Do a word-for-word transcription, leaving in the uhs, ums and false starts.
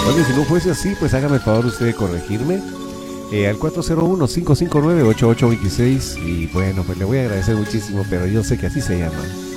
Oye, si no fuese así, pues hágame el favor usted de corregirme. Eh, al cuatro cero uno, cinco cinco nueve, ocho ocho dos seis. Y bueno, pues le voy a agradecer muchísimo, pero yo sé que así se llama.